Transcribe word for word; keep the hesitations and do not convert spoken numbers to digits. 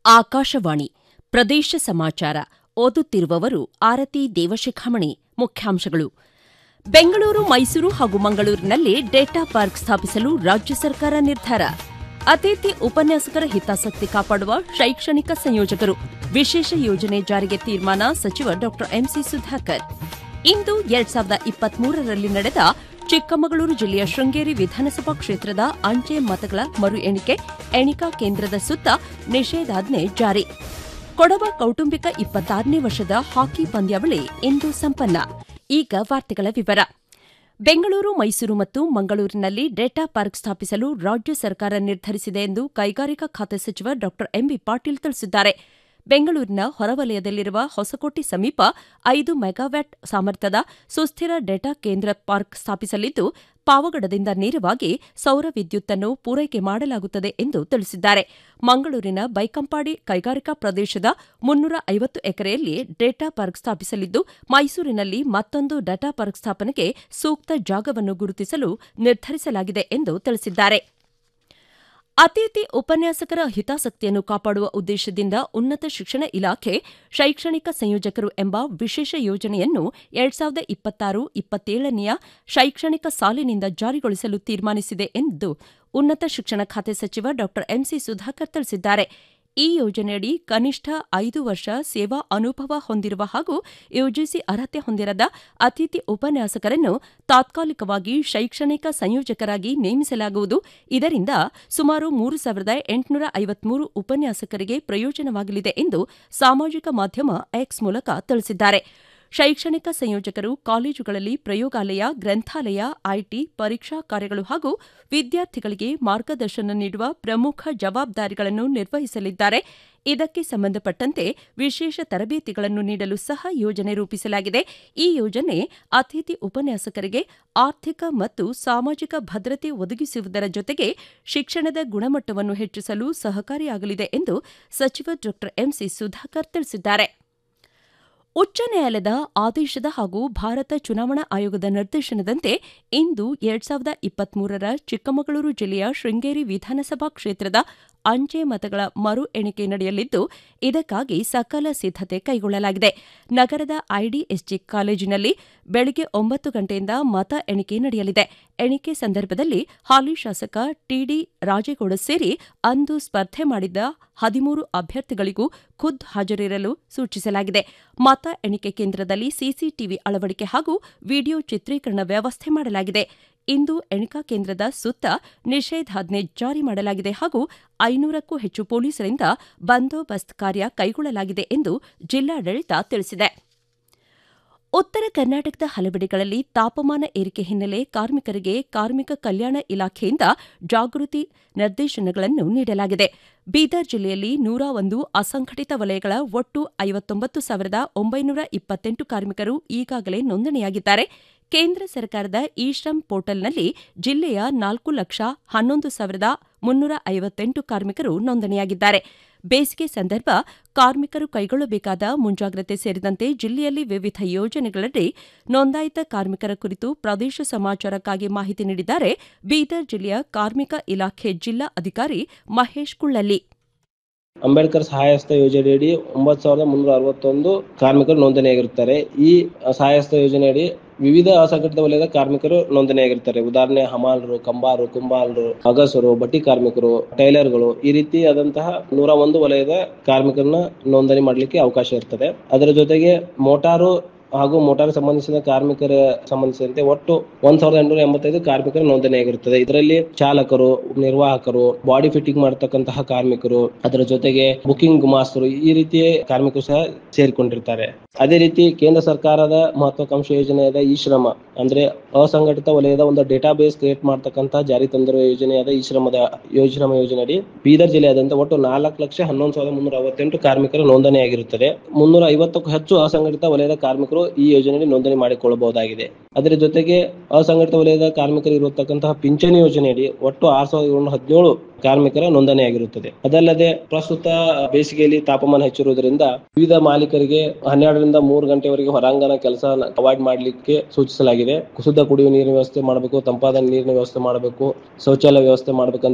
ಆಕಾಶವಾಣಿ ಪ್ರದೇಶ ಸಮಾಚಾರ ಓದುತ್ತಿರುವವರು ಆರತಿ ದೇವಶಿಖಾಮಣಿ. ಮುಖ್ಯಾಂಶಗಳು. ಬೆಂಗಳೂರು, ಮೈಸೂರು ಹಾಗೂ ಮಂಗಳೂರಿನಲ್ಲಿ ಡೇಟಾ ಪಾರ್ಕ್ ಸ್ಥಾಪಿಸಲು ರಾಜ್ಯ ಸರ್ಕಾರ ನಿರ್ಧಾರ. ಅತಿಥಿ ಉಪನ್ಯಾಸಕರ ಹಿತಾಸಕ್ತಿ ಕಾಪಾಡುವ ಶೈಕ್ಷಣಿಕ ಸಂಯೋಜಕರು ವಿಶೇಷ ಯೋಜನೆ ಜಾರಿಗೆ ತೀರ್ಮಾನ. ಸಚಿವ ಡಾ ಎಂಸಿ ಸುಧಾಕರ್. ಇಂದು ಎರಡ್ ಸಾವಿರದ ಇಪ್ಪತ್ಮೂರರಲ್ಲಿ ನಡೆದ ಚಿಕ್ಕಮಗಳೂರು ಜಿಲ್ಲೆಯ ಶೃಂಗೇರಿ ವಿಧಾನಸಭಾ ಕ್ಷೇತ್ರದ ಅಂಚೆ ಮತಗಳ ಮರು ಎಣಿಕೆ ಎಣಿಕಾ ಕೇಂದ್ರದ ಸುತ್ತ ನಿಷೇಧಾಜ್ಞೆ ಜಾರಿ. ಕೊಡವ ಕೌಟುಂಬಿಕ ಇಪ್ಪತ್ತಾರನೇ ವರ್ಷದ ಹಾಕಿ ಪಂದ್ಯಾವಳಿ ಇಂದು ಸಂಪನ್ನ. ಈಗ ವಾರ್ತೆಗಳ ವಿವರ. ಬೆಂಗಳೂರು, ಮೈಸೂರು ಮತ್ತು ಮಂಗಳೂರಿನಲ್ಲಿ ಡೇಟಾ ಪಾರ್ಕ್ ಸ್ಥಾಪಿಸಲು ರಾಜ್ಯ ಸರ್ಕಾರ ನಿರ್ಧರಿಸಿದೆ ಎಂದು ಕೈಗಾರಿಕಾ ಖಾತೆ ಸಚಿವ ಡಾ ಎಂಬಿ ಪಾಟೀಲ್ ತಿಳಿಸಿದ್ದಾರೆ. ಬೆಂಗಳೂರಿನ ಹೊರವಲಯದಲ್ಲಿರುವ ಹೊಸಕೋಟೆ ಸಮೀಪ ಐದು ಮೆಗಾವ್ಯಾಟ್ ಸಾಮರ್ಥ್ಯದ ಸುಸ್ಥಿರ ಡೇಟಾ ಕೇಂದ್ರ ಪಾರ್ಕ್ ಸ್ಥಾಪಿಸಲಿದ್ದು, ಪಾವಗಡದಿಂದ ನೇರವಾಗಿ ಸೌರ ವಿದ್ಯುತ್ತನ್ನು ಪೂರೈಕೆ ಮಾಡಲಾಗುತ್ತದೆ ಎಂದು ತಿಳಿಸಿದ್ದಾರೆ. ಮಂಗಳೂರಿನ ಬೈಕಂಪಾಡಿ ಕೈಗಾರಿಕಾ ಪ್ರದೇಶದ ಮುನ್ನೂರ ಐವತ್ತು ಎಕರೆಯಲ್ಲಿ ಡೇಟಾ ಪಾರ್ಕ್ ಸ್ಥಾಪಿಸಲಿದ್ದು, ಮೈಸೂರಿನಲ್ಲಿ ಮತ್ತೊಂದು ಡೇಟಾ ಪಾರ್ಕ್ ಸ್ಥಾಪನೆಗೆ ಸೂಕ್ತ ಜಾಗವನ್ನು ಗುರುತಿಸಲು ನಿರ್ಧರಿಸಲಾಗಿದೆ ಎಂದು ತಿಳಿಸಿದ್ದಾರೆ. ಅತಿಥಿ ಉಪನ್ಯಾಸಕರ ಹಿತಾಸಕ್ತಿಯನ್ನು ಕಾಪಾಡುವ ಉದ್ದೇಶದಿಂದ ಉನ್ನತ ಶಿಕ್ಷಣ ಇಲಾಖೆ ಶೈಕ್ಷಣಿಕ ಸಂಯೋಜಕರು ಎಂಬ ವಿಶೇಷ ಯೋಜನೆಯನ್ನು ಎರಡ್ ಸಾವಿರದ ಇಪ್ಪತ್ತಾರು ಇಪ್ಪತ್ತೇಳನೆಯ ಶೈಕ್ಷಣಿಕ ಸಾಲಿನಿಂದ ಜಾರಿಗೊಳಿಸಲು ತೀರ್ಮಾನಿಸಿದೆ ಎಂದು ಉನ್ನತ ಶಿಕ್ಷಣ ಖಾತೆ ಸಚಿವ ಡಾ ಎಂಸಿ ಸುಧಾಕರ್ ತಿಳಿಸಿದ್ದಾರೆ. ಈ ಯೋಜನೆಯಡಿ ಕನಿಷ್ಠ ಐದು ವರ್ಷ ಸೇವಾ ಅನುಭವ ಹೊಂದಿರುವ ಹಾಗೂ ಯುಜಿಸಿ ಅರ್ಹತೆ ಹೊಂದಿರದ ಅತಿಥಿ ಉಪನ್ಯಾಸಕರನ್ನು ತಾತ್ಕಾಲಿಕವಾಗಿ ಶೈಕ್ಷಣಿಕ ಸಂಯೋಜಕರಾಗಿ ನೇಮಿಸಲಾಗುವುದು. ಇದರಿಂದ ಸುಮಾರು ಮೂರು ಸಾವಿರದ ಎಂಟುನೂರ ಐವತ್ಮೂರು ಉಪನ್ಯಾಸಕರಿಗೆ ಪ್ರಯೋಜನವಾಗಲಿದೆ ಎಂದು ಸಾಮಾಜಿಕ ಮಾಧ್ಯಮ ಎಕ್ಸ್ ಮೂಲಕ ತಿಳಿಸಿದ್ದಾರೆ. ಶೈಕ್ಷಣಿಕ ಸಂಯೋಜಕರು ಕಾಲೇಜುಗಳಲ್ಲಿ ಪ್ರಯೋಗಾಲಯ, ಗ್ರಂಥಾಲಯ, ಐಟಿ, ಪರೀಕ್ಷಾ ಕಾರ್ಯಗಳು ಹಾಗೂ ವಿದ್ಯಾರ್ಥಿಗಳಿಗೆ ಮಾರ್ಗದರ್ಶನ ನೀಡುವ ಪ್ರಮುಖ ಜವಾಬ್ದಾರಿಗಳನ್ನು ನಿರ್ವಹಿಸಲಿದ್ದಾರೆ. ಇದಕ್ಕೆ ಸಂಬಂಧಪಟ್ಟಂತೆ ವಿಶೇಷ ತರಬೇತಿಗಳನ್ನು ನೀಡಲು ಸಹ ಯೋಜನೆ ರೂಪಿಸಲಾಗಿದೆ. ಈ ಯೋಜನೆ ಅತಿಥಿ ಉಪನ್ಯಾಸಕರಿಗೆ ಆರ್ಥಿಕ ಮತ್ತು ಸಾಮಾಜಿಕ ಭದ್ರತೆ ಒದಗಿಸುವುದರ ಜೊತೆಗೆ ಶಿಕ್ಷಣದ ಗುಣಮಟ್ಟವನ್ನು ಹೆಚ್ಚಿಸಲು ಸಹಕಾರಿಯಾಗಲಿದೆ ಎಂದು ಸಚಿವ ಡಾ ಎಂಸಿ ಸುಧಾಕರ್ ತಿಳಿಸಿದ್ದಾರೆ. ಉಚ್ಚ ನ್ಯಾಯಾಲಯದ ಆದೇಶದ ಹಾಗೂ ಭಾರತ ಚುನಾವಣಾ ಆಯೋಗದ ನಿರ್ದೇಶನದಂತೆ ಇಂದು ಎರಡ್ ಸಾವಿರದ ಇಪ್ಪತ್ಮೂರರ ಚಿಕ್ಕಮಗಳೂರು ಜಿಲ್ಲೆಯ ಶೃಂಗೇರಿ ವಿಧಾನಸಭಾ ಕ್ಷೇತ್ರದ ಅಂಚೆ ಮತಗಳ ಮರು ಎಣಿಕೆ ನಡೆಯಲಿದ್ದು, ಇದಕ್ಕಾಗಿ ಸಕಲ ಸಿದ್ದತೆ ಕೈಗೊಳ್ಳಲಾಗಿದೆ. ನಗರದ ಐಡಿಎಸ್ಜಿ ಕಾಲೇಜಿನಲ್ಲಿ ಬೆಳಗ್ಗೆ ಒಂಬತ್ತು ಗಂಟೆಯಿಂದ ಮತ ಎಣಿಕೆ ನಡೆಯಲಿದೆ. ಎಣಿಕೆ ಸಂದರ್ಭದಲ್ಲಿ ಹಾಲಿ ಶಾಸಕ ಟಿಡಿ ರಾಜೇಗೌಡ ಸೇರಿ ಅಂದು ಸ್ಪರ್ಧೆ ಮಾಡಿದ್ದ ಹದಿಮೂರು ಅಭ್ಯರ್ಥಿಗಳಿಗೂ ಖುದ್ದು ಹಾಜರಿರಲು ಸೂಚಿಸಲಾಗಿದೆ. ಮತ ಎಣಿಕೆ ಕೇಂದ್ರದಲ್ಲಿ ಸಿಸಿಟಿವಿ ಅಳವಡಿಕೆ ಹಾಗೂ ವಿಡಿಯೋ ಚಿತ್ರೀಕರಣ ವ್ಯವಸ್ಥೆ ಮಾಡಲಾಗಿದೆ. ಇಂದು ಎಣಿಕಾ ಕೇಂದ್ರದ ಸುತ್ತ ನಿಷೇಧಾಜ್ಞೆ ಜಾರಿ ಮಾಡಲಾಗಿದೆ ಹಾಗೂ ಐನೂರಕ್ಕೂ ಹೆಚ್ಚು ಪೊಲೀಸರಿಂದ ಬಂದೋಬಸ್ತ್ ಕಾರ್ಯ ಕೈಗೊಳ್ಳಲಾಗಿದೆ ಎಂದು ಜಿಲ್ಲಾಡಳಿತ ತಿಳಿಸಿದೆ. ಉತ್ತರ ಕರ್ನಾಟಕದ ಹಲವೆಡೆಗಳಲ್ಲಿ ತಾಪಮಾನ ಏರಿಕೆ ಹಿನ್ನೆಲೆ ಕಾರ್ಮಿಕರಿಗೆ ಕಾರ್ಮಿಕ ಕಲ್ಯಾಣ ಇಲಾಖೆಯಿಂದ ಜಾಗೃತಿ ನಿರ್ದೇಶನಗಳನ್ನು ನೀಡಲಾಗಿದೆ. ಬೀದರ್ ಜಿಲ್ಲೆಯಲ್ಲಿ ನೂರ ಒಂದು ಅಸಂಘಟಿತ ವಲಯಗಳ ಒಟ್ಟು ಐವತ್ತೊಂಬತ್ತು ಸಾವಿರದ ಒಂಬೈನೂರ ಇಪ್ಪತ್ತೆಂಟು ಕಾರ್ಮಿಕರು ಈಗಾಗಲೇ ನೋಂದಣಿಯಾಗಿದ್ದಾರೆ. ಕೇಂದ್ರ ಸರ್ಕಾರದ ಇ ಶ್ರಮ್ ಪೋರ್ಟಲ್ನಲ್ಲಿ ಜಿಲ್ಲೆಯ ನಾಲ್ಕು ಲಕ್ಷ ಹನ್ನೊಂದು ಸಾವಿರದ ಮುನ್ನೂರ ಐವತ್ತೆಂಟು ಕಾರ್ಮಿಕರು ನೋಂದಣಿಯಾಗಿದ್ದಾರೆ. ಬೇಸಿಗೆ ಸಂದರ್ಭ ಕಾರ್ಮಿಕರು ಕೈಗೊಳ್ಳಬೇಕಾದ ಮುಂಜಾಗ್ರತೆ ಸೇರಿದಂತೆ ಜಿಲ್ಲೆಯಲ್ಲಿ ವಿವಿಧ ಯೋಜನೆಗಳಡಿ ನೋಂದಾಯಿತ ಕಾರ್ಮಿಕರ ಕುರಿತು ಪ್ರದೇಶ ಸಮಾಚಾರಕ್ಕಾಗಿ ಮಾಹಿತಿ ನೀಡಿದ್ದಾರೆ ಬೀದರ್ ಜಿಲ್ಲೆಯ ಕಾರ್ಮಿಕ ಇಲಾಖೆ ಜಿಲ್ಲಾ ಅಧಿಕಾರಿ ಮಹೇಶ್ ಕುಳ್ಳಲ್ಲಿ. ಅಂಬೇಡ್ಕರ್ ಸಹಾಯಹಸ್ತ ಯೋಜನೆಯಡಿ ಒಂಬತ್ತು ಸಾವಿರದ ಮುನ್ನೂರ ಅರವತ್ತೊಂದು ಕಾರ್ಮಿಕರು ನೋಂದಣಿಯಾಗಿರುತ್ತಾರೆ. ಈ ಸಹಾಯಹಸ್ತ ಯೋಜನೆಯಡಿ ವಿವಿಧ ಅಸಂಘಟಿತ ವಲಯದ ಕಾರ್ಮಿಕರು ನೋಂದಣಿಯಾಗಿರ್ತಾರೆ. ಉದಾಹರಣೆ ಹಮಾಲರು, ಕಂಬಾರು, ಕುಂಬಾಲರು, ಅಗಸರು, ಬಟ್ಟಿ ಕಾರ್ಮಿಕರು, ಟೈಲರ್ಗಳು, ಈ ರೀತಿ ಆದಂತಹ ನೂರ ಒಂದು ವಲಯದ ಕಾರ್ಮಿಕರನ್ನ ನೋಂದಣಿ ಮಾಡಲಿಕ್ಕೆ ಅವಕಾಶ ಇರ್ತದೆ. ಅದರ ಜೊತೆಗೆ ಮೋಟಾರು ಹಾಗೂ ಮೋಟಾರ್ ಸಂಬಂಧಿಸಿದ ಕಾರ್ಮಿಕರ ಸಂಬಂಧಿಸಿದಂತೆ ಒಟ್ಟು ಒಂದ್ ಸಾವಿರದ ಎಂಟುನೂರ ಎಂಬತ್ತೈದು ಕಾರ್ಮಿಕರ ನೋಂದಣಿಯಾಗಿರುತ್ತದೆ. ಇದರಲ್ಲಿ ಚಾಲಕರು, ನಿರ್ವಾಹಕರು, ಬಾಡಿ ಫಿಟ್ಟಿಂಗ್ ಮಾಡತಕ್ಕಂತಹ ಕಾರ್ಮಿಕರು, ಅದರ ಜೊತೆಗೆ ಬುಕಿಂಗ್ ಗುಮಾಸ್ತರು, ಈ ರೀತಿ ಕಾರ್ಮಿಕರು ಸಹ ಸೇರಿಕೊಂಡಿರ್ತಾರೆ. ಅದೇ ರೀತಿ ಕೇಂದ್ರ ಸರ್ಕಾರದ ಮಹತ್ವಾಕಾಂಕ್ಷಿ ಯೋಜನೆಯಾದ ಇ ಶ್ರಮ ಅಂದ್ರೆ ಅಸಂಘಟಿತ ವಲಯದ ಒಂದು ಡೇಟಾ ಬೇಸ್ ಕ್ರಿಯೇಟ್ ಮಾಡತಕ್ಕಂತಹ ಜಾರಿ ತಂದಿರುವ ಯೋಜನೆಯಾದ ಈ ಶ್ರಮದ ಯೋಜನಾ ಯೋಜನೆಯಡಿ ಬೀದರ್ ಜಿಲ್ಲೆಯಾದಂತ ಒಟ್ಟು ನಾಲ್ಕು ಲಕ್ಷ ಹನ್ನೊಂದು ಸಾವಿರದ ಮುನ್ನೂರ ಅರವತ್ತೆಂಟು ಕಾರ್ಮಿಕರು ನೋಂದಣಿಯಾಗಿರುತ್ತದೆ. ಮುನ್ನೂರ ಐವತ್ತಕ್ಕೂ ಹೆಚ್ಚು ಅಸಂಘಟಿತ ವಲಯದ ಕಾರ್ಮಿಕರು ಈ ಯೋಜನೆಯಲ್ಲಿ ನೋಂದಣಿ ಮಾಡಿಕೊಳ್ಳಬಹುದಾಗಿದೆ. ಅದರ ಜೊತೆಗೆ ಅಸಂಘಟಿತ ವಲಯದ ಕಾರ್ಮಿಕರು ಇರತಕ್ಕಂತಹ ಪಿಂಚಣಿ ಯೋಜನೆಯಡಿ ಒಟ್ಟು ಆರು ಸಾವಿರದ ಏಳ್ನೂರ ಹದಿನೇಳು ಕಾರ್ಮಿಕರ ನೋಂದಣಿಯಾಗಿರುತ್ತದೆ. ಅದಲ್ಲದೆ ಪ್ರಸ್ತುತ ಬೇಸಿಗೆಯಲ್ಲಿ ತಾಪಮಾನ ಹೆಚ್ಚಿರುವುದರಿಂದ ವಿವಿಧ ಮಾಲೀಕರಿಗೆ ಹನ್ನೆರಡರಿಂದ ಮೂರು ಗಂಟೆವರೆಗೆ ಹೊರಾಂಗಣ ಕೆಲಸ ಅವಾಯ್ಡ್ ಮಾಡಲಿಕ್ಕೆ ಸೂಚಿಸಲಾಗಿದೆ. ಶುದ್ಧ ಕುಡಿಯುವ ನೀರಿನ ವ್ಯವಸ್ಥೆ ಮಾಡಬೇಕು, ತಂಪಾದ ನೀರಿನ ವ್ಯವಸ್ಥೆ ಮಾಡಬೇಕು, ಶೌಚಾಲಯ ವ್ಯವಸ್ಥೆ ಮಾಡಬೇಕಂತ